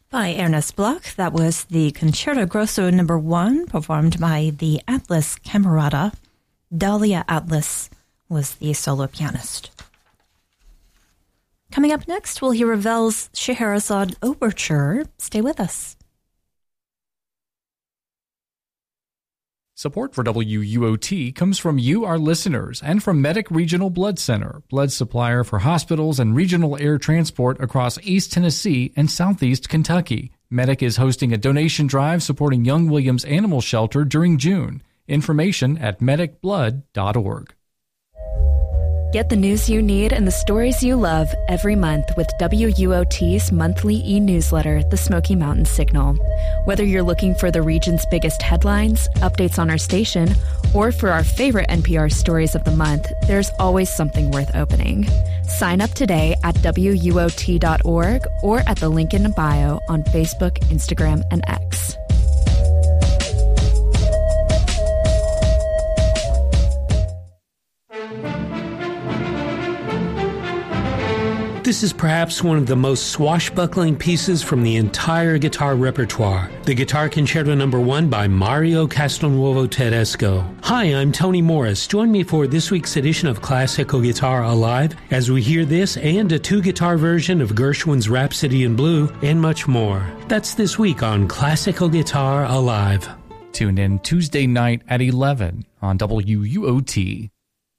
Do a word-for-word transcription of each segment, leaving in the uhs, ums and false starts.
By Ernest Bloch, that was the Concerto Grosso number one, performed by the Atlas Camerata. Dalia Atlas was the solo pianist. Coming up next, we'll hear Ravel's Scheherazade Overture. Stay with us. Support for W U O T comes from you, our listeners, and from Medic Regional Blood Center, blood supplier for hospitals and regional air transport across East Tennessee and Southeast Kentucky. Medic is hosting a donation drive supporting Young Williams Animal Shelter during June. Information at medic blood dot org. Get the news you need and the stories you love every month with W U O T's monthly e-newsletter, The Smoky Mountain Signal. Whether you're looking for the region's biggest headlines, updates on our station, or for our favorite N P R stories of the month, there's always something worth opening. Sign up today at W U O T dot org or at the link in bio on Facebook, Instagram, and X. This is perhaps one of the most swashbuckling pieces from the entire guitar repertoire, the Guitar Concerto number one by Mario Castelnuovo Tedesco. Hi, I'm Tony Morris. Join me for this week's edition of Classical Guitar Alive as we hear this and a two-guitar version of Gershwin's Rhapsody in Blue and much more. That's this week on Classical Guitar Alive. Tune in Tuesday night at eleven on W U O T.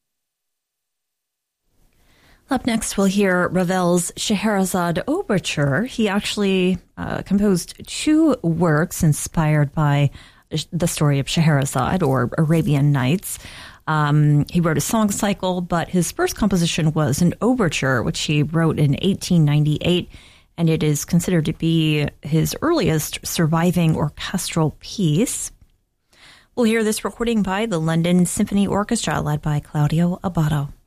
Up next, we'll hear Ravel's Scheherazade Overture. He actually uh, composed two works inspired by the story of Scheherazade, or Arabian Nights. Um, he wrote a song cycle, but his first composition was an overture, which he wrote in eighteen ninety-eight, and it is considered to be his earliest surviving orchestral piece. We'll hear this recording by the London Symphony Orchestra, led by Claudio Abbado.